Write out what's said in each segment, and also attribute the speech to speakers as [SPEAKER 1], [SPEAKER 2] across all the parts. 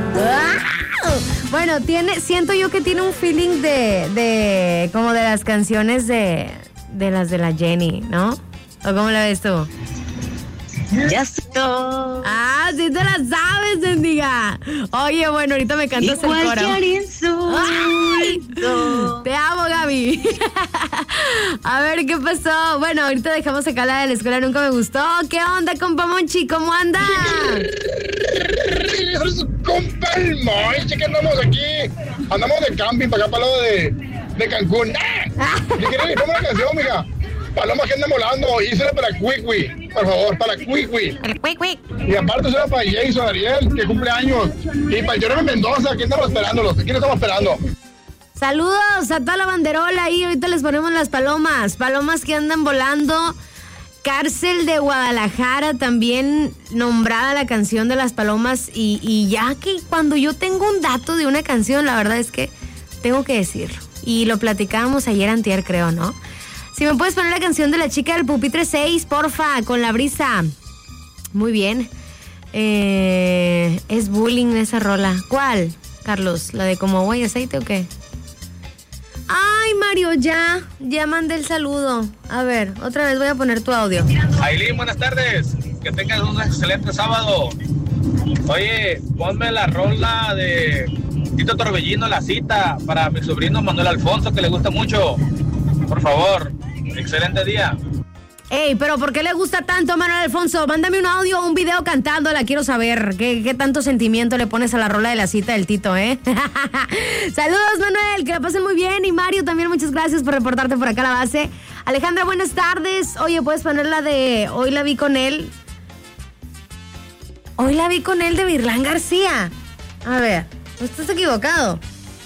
[SPEAKER 1] Bueno, siento yo que tiene un feeling de como de las canciones de las de la Jenny, ¿no? ¿O cómo la ves tú?
[SPEAKER 2] Ya estoy.
[SPEAKER 1] Ah, sí te la sabes, bendiga. Oye, bueno, ahorita me cantas el coro. Te amo, Gaby. A ver, ¿qué pasó? Bueno, ahorita dejamos acá la de la escuela, nunca me gustó. ¿Qué onda, compa Monchi? ¿Cómo anda?
[SPEAKER 3] Compa el Monchi, que andamos aquí. Andamos de camping para acá, para lo de Cancún. ¿Qué quieres? ¿Cómo la canción, mija? Paloma que anda volando, hícela para Cuicui, por favor, para Cuicui. Y aparte será para Jason Ariel, que cumple años. Y para Jerome Mendoza, que estamos esperándolos. Aquí nos estamos esperando.
[SPEAKER 1] Saludos a toda la banderola ahí, ahorita les ponemos las palomas que andan volando. Cárcel de Guadalajara, también nombrada la canción de las palomas. Y ya que cuando yo tengo un dato de una canción, la verdad es que tengo que decirlo. Y lo platicábamos ayer antier, creo, ¿no? Si me puedes poner la canción de la chica del pupitre 6, porfa, con la brisa. Muy bien. Es bullying esa rola. ¿Cuál, Carlos? ¿La de como agua y aceite o qué? Ay, Mario, ya mandé el saludo. A ver, otra vez voy a poner tu audio.
[SPEAKER 4] Ailín, buenas tardes. Que tengas un excelente sábado. Oye, ponme la rola de Tito Torbellino, La Cita, para mi sobrino Manuel Alfonso, que le gusta mucho. Por favor, excelente día.
[SPEAKER 1] Ey, pero ¿por qué le gusta tanto a Manuel Alfonso? Mándame un audio o un video cantándola, quiero saber qué tanto sentimiento le pones a la rola de La Cita del Tito, ¿eh? Saludos, Manuel, que la pasen muy bien. Y Mario, también muchas gracias por reportarte por acá a la base. Alejandra, buenas tardes. Oye, ¿puedes poner la de Hoy la vi con él? Hoy la vi con él de Virlán García. A ver, ¿no estás equivocado?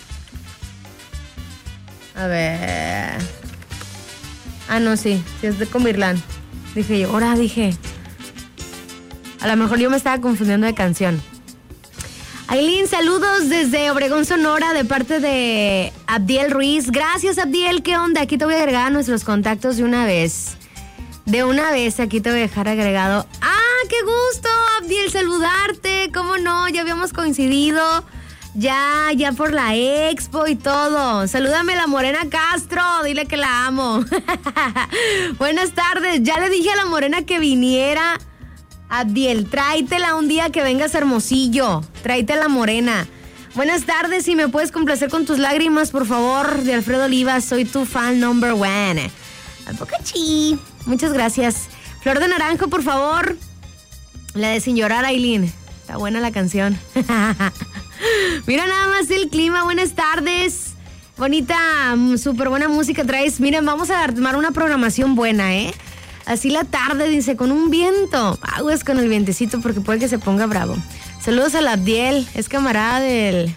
[SPEAKER 1] A ver... Ah, no, sí es de con Virlán. Dije yo, dije. A lo mejor yo me estaba confundiendo de canción. Ailín, saludos desde Obregón, Sonora, de parte de Abdiel Ruiz. Gracias, Abdiel, ¿qué onda? Aquí te voy a agregar a nuestros contactos de una vez. De una vez, aquí te voy a dejar agregado. ¡Ah, qué gusto, Abdiel, saludarte! ¿Cómo no? Ya habíamos coincidido. Ya por la expo y todo. Salúdame a la Morena Castro, dile que la amo. Buenas tardes, ya le dije a la Morena que viniera. Abdiel, tráetela un día que vengas a Hermosillo. Tráete a la Morena. Buenas tardes, si me puedes complacer con tus lágrimas, por favor, de Alfredo Olivas. Soy tu fan number one. ¿A poco sí? Muchas gracias. Flor de Naranjo, por favor. La de Sin Llorar, Ailín. Está buena la canción. Mira nada más el clima, buenas tardes. Bonita, súper buena música traes. Miren, vamos a armar una programación buena, ¿eh? Así la tarde, dice, con un viento. Aguas con el vientecito porque puede que se ponga bravo. Saludos a la Abdiel, es camarada del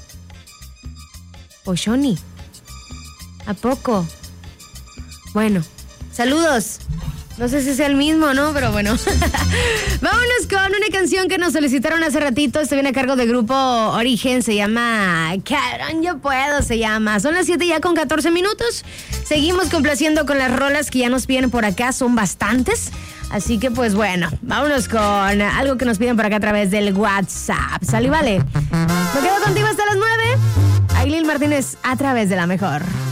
[SPEAKER 1] Oshoni. ¿A poco? Bueno, saludos. No sé si es el mismo, ¿no? Pero bueno. Vámonos con una canción que nos solicitaron hace ratito. Esto viene a cargo del grupo Origen. Se llama Cabrón, yo puedo, se llama. Son las 7 ya con 14 minutos. Seguimos complaciendo con las rolas que ya nos piden por acá. Son bastantes. Así que, pues bueno, vámonos con algo que nos piden por acá a través del WhatsApp. ¿Sale y vale? Me quedo contigo hasta las 9. Ailín Martínez a través de La Mejor.